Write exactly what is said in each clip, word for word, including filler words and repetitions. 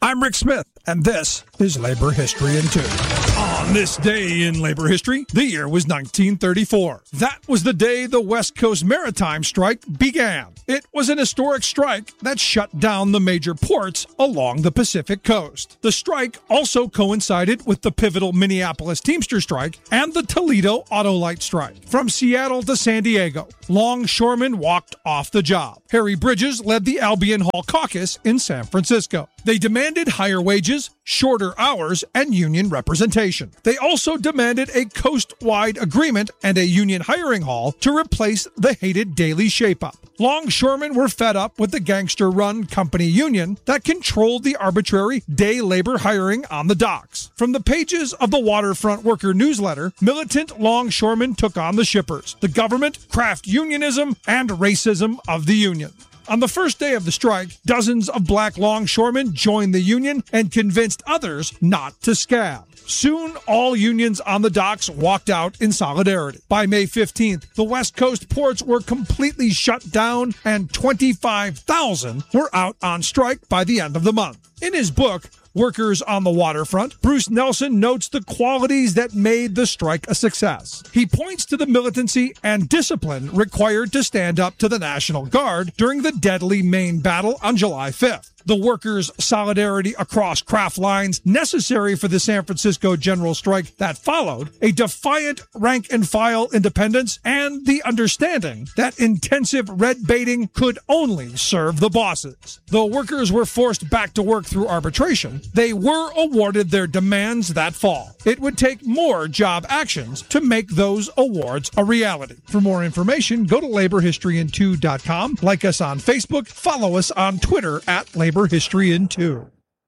I'm Rick Smith, and this is Labor History in Two. On this day in labor history, the year was nineteen thirty-four. That was the day the West Coast Maritime Strike began. It was an historic strike that shut down the major ports along the Pacific coast. The strike also coincided with the pivotal Minneapolis Teamster strike and the Toledo Autolite strike. From Seattle to San Diego, longshoremen walked off the job. Harry Bridges led the Albion Hall Caucus in San Francisco. They demanded higher wages, shorter hours, and union representation. They also demanded a coast-wide agreement and a union hiring hall to replace the hated daily shape-up. Longshoremen were fed up with the gangster-run company union that controlled the arbitrary day labor hiring on the docks. From the pages of the Waterfront Worker newsletter, militant longshoremen took on the shippers, the government, craft unionism, and racism of the union. On the first day of the strike, dozens of black longshoremen joined the union and convinced others not to scab. Soon, all unions on the docks walked out in solidarity. By May fifteenth, the West Coast ports were completely shut down, and twenty-five thousand were out on strike by the end of the month. In his book, Workers on the Waterfront, Bruce Nelson notes the qualities that made the strike a success. He points to the militancy and discipline required to stand up to the National Guard during the deadly Maine battle on July fifth. The workers' solidarity across craft lines necessary for the San Francisco general strike that followed, a defiant rank-and-file independence, and the understanding that intensive red baiting could only serve the bosses. Though workers were forced back to work through arbitration, they were awarded their demands that fall. It would take more job actions to make those awards a reality. For more information, go to labor history in two dot com, like us on Facebook, follow us on Twitter at Labor History in Two.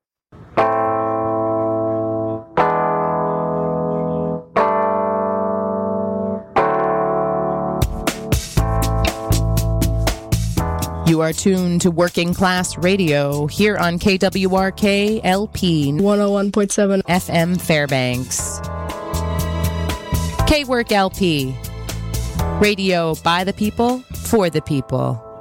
You are tuned to Working Class Radio here on K W R K L P one oh one point seven F M Fairbanks. K-Work L P. Radio by the people, for the people.